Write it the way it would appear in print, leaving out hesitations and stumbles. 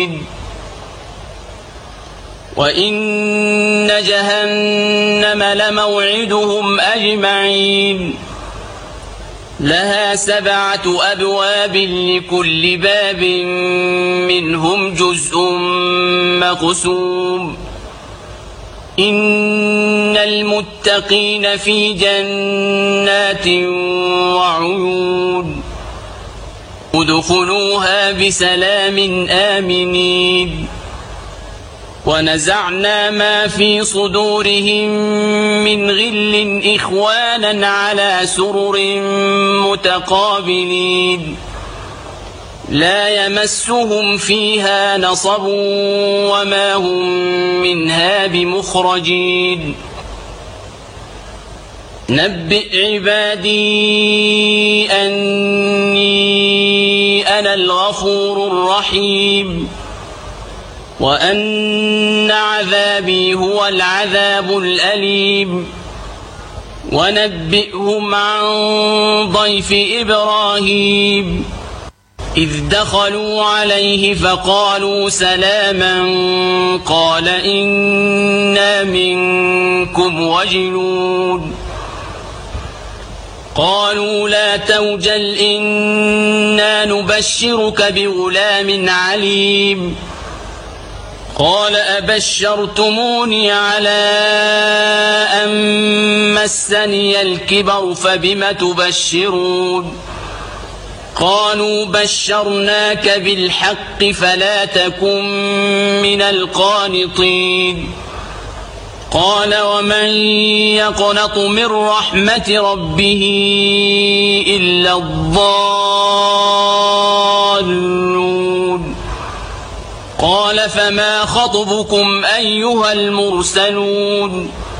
وإن جهنم لموعدهم أجمعين لها 7 أبواب لكل باب منهم جزء مقسوم إن المتقين في جنات وعيون ادخلوها بسلام آمنين ونزعنا ما في صدورهم من غل إخوانا على سرر متقابلين لا يمسهم فيها نصب وما هم منها بمخرجين نبئ عبادي أني أنا الغفور الرحيم وأن عذابي هو العذاب الأليم ونبئهم عن ضيف إبراهيم إذ دخلوا عليه فقالوا سلاما قال إنا منكم وجلون قالوا لا توجل إنا نبشرك بغلام عليم قال أبشرتموني على أن مسني الكبر فبم تبشرون قالوا بشرناك بالحق فلا تكن من القانطين قال ومن يقنط من رحمة ربه إلا الضالون قال فما خطبكم أيها المرسلون